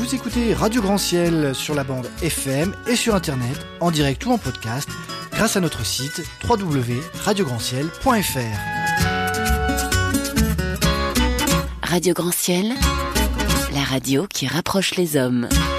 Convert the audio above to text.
Vous écoutez Radio Grand Ciel sur la bande FM et sur Internet, en direct ou en podcast, grâce à notre site www.radiograndciel.fr. Radio Grand Ciel, la radio qui rapproche les hommes.